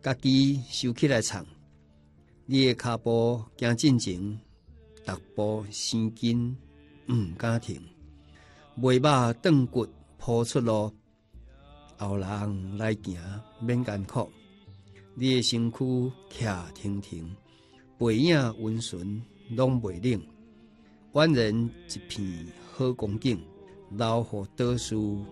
家己收起来藏。你的脚步行进前，逐步生紧，敢停。眉马断骨铺出路，后人来行免艰苦。你的身躯徛停停，背影温顺拢袂冷。宛然一片好光景，留予倒数